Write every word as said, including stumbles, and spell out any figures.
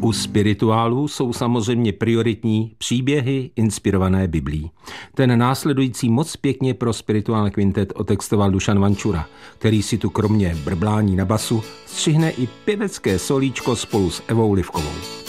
U spirituálů jsou samozřejmě prioritní příběhy inspirované Biblí. Ten následující moc pěkně pro Spirituál kvintet otextoval Dušan Vančura, který si tu kromě brblání na basu střihne i pěvecké solíčko spolu s Evou Livkovou.